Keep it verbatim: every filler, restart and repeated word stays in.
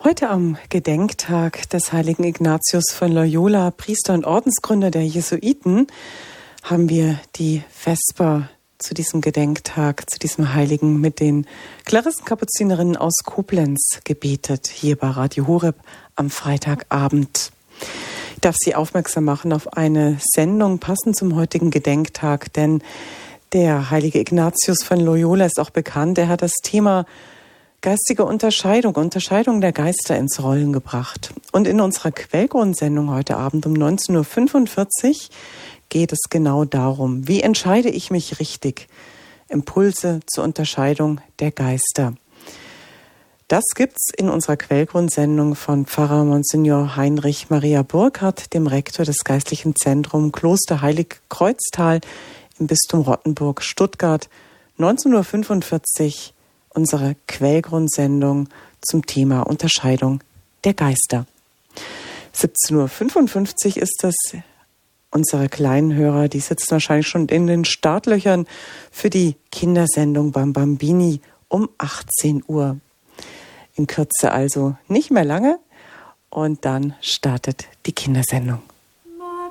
Heute am Gedenktag des heiligen Ignatius von Loyola, Priester und Ordensgründer der Jesuiten, haben wir die Vesper zu diesem Gedenktag, zu diesem Heiligen mit den Klarissenkapuzinerinnen aus Koblenz gebetet, hier bei Radio Horeb am Freitagabend. Ich darf Sie aufmerksam machen auf eine Sendung passend zum heutigen Gedenktag, denn der heilige Ignatius von Loyola ist auch bekannt. Er hat das Thema geistige Unterscheidung, Unterscheidung der Geister ins Rollen gebracht. Und in unserer Quellgrundsendung heute Abend um neunzehn Uhr fünfundvierzig geht es genau darum, wie entscheide ich mich richtig? Impulse zur Unterscheidung der Geister. Das gibt's in unserer Quellgrundsendung von Pfarrer Monsignor Heinrich Maria Burkhardt, dem Rektor des Geistlichen Zentrums Kloster Heiligkreuztal im Bistum Rottenburg, Stuttgart, neunzehn Uhr fünfundvierzig, unsere Quellgrundsendung zum Thema Unterscheidung der Geister. siebzehn Uhr fünfundfünfzig ist das. Unsere kleinen Hörer, die sitzen wahrscheinlich schon in den Startlöchern für die Kindersendung beim Bambini um achtzehn Uhr. In Kürze also nicht mehr lange und dann startet die Kindersendung.